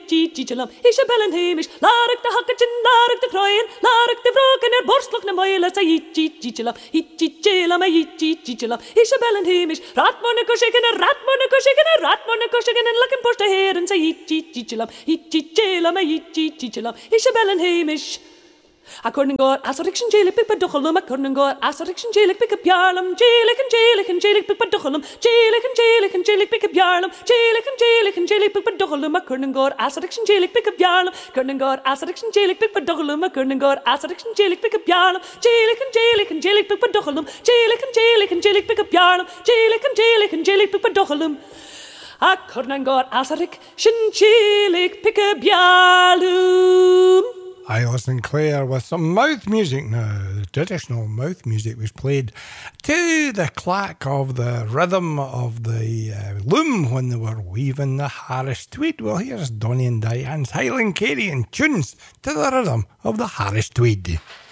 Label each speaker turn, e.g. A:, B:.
A: Chilam, Isha Bellen Hamish, Lark the Huckachin, Lark the Croyan, Lark the Broken, and Borslock the Moila, Chilam, Chilam, Isha Bellen Hamish, Ratmonaco shaken, a Ratmonaco shaken, a Ratmonaco shaken, and Luck and push the hair and say Chilam, Chilam, Isha Bellen Hamish. A Corningor, Asariction Jailik pick a duchalum, a Corningor, Asariction Jailik pick a Yarlum, Jailik and Jailik pick a duchalum, Jailik pick a Yarlum, Jailik and Jailik pick a duchalum, a Corningor, Asariction Jailik pick a Yarlum, Corningor, Asariction Jailik pick a duchalum, a Corningor, Asariction Jailik pick a Yarlum, Jailik and Jailik pick a duchalum, Jailik and Jailik pick a Yarlum, Jailik and Jailik pick a duchalum. A Corningor, Asarik, Jailik pick a Yarlum.
B: I listened Claire with some mouth music now. The traditional mouth music was played to the clack of the rhythm of the loom when they were weaving the Harris tweed. Well, here's Donny and Diane's Highland Carry and tunes to the rhythm of the Harris tweed.